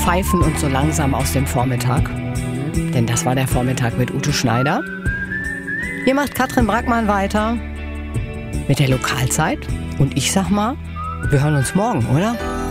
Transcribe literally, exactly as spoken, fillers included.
pfeifen uns so langsam aus dem Vormittag. Denn das war der Vormittag mit Ute Schneider. Hier macht Katrin Brackmann weiter mit der Lokalzeit. Und ich sag mal, wir hören uns morgen, oder?